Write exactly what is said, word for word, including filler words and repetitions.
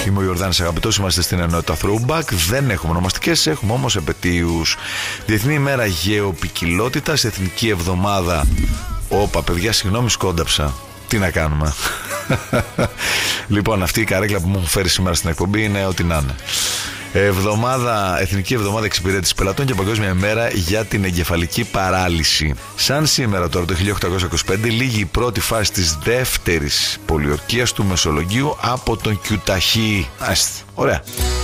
Είμαι ο Ιορδάνης Αγαπητός, είμαστε στην ενότητα Throwback. Δεν έχουμε ονομαστικές, έχουμε όμως επετείους. Διεθνή ημέρα γεωπικιλότητας, Εθνική εβδομάδα. Όπα, παιδιά, συγγνώμη, σκόνταψα. Τι να κάνουμε. Λοιπόν, αυτή η καρέκλα που μου έχουν φέρει σήμερα στην εκπομπή είναι ό,τι να είναι. Εβδομάδα, Εθνική Εβδομάδα Εξυπηρέτησης Πελατών και Παγκόσμια ημέρα για την εγκεφαλική παράλυση. Σαν σήμερα τώρα το χίλια οκτακόσια είκοσι πέντε λήγει η πρώτη φάση της δεύτερης πολιορκίας του Μεσολογγίου από τον Κιουταχή. Άστε, ωραία.